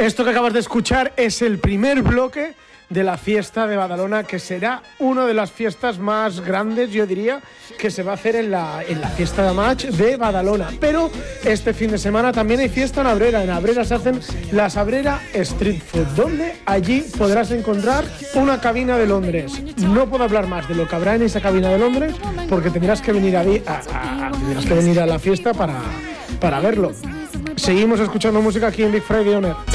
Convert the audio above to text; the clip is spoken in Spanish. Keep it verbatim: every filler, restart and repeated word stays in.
Esto que acabas de escuchar es el primer bloque de la fiesta de Badalona, que será una de las fiestas más grandes, yo diría, que se va a hacer en la, en la fiesta de Match de Badalona. Pero este fin de semana también hay fiesta en Abrera. En Abrera se hacen la Abrera Street Food, donde allí podrás encontrar una cabina de Londres. No puedo hablar más de lo que habrá en esa cabina de Londres, porque tendrás que venir a, a, a, tendrás que venir a la fiesta para, para verlo. Seguimos escuchando música aquí en Big Friday On Air.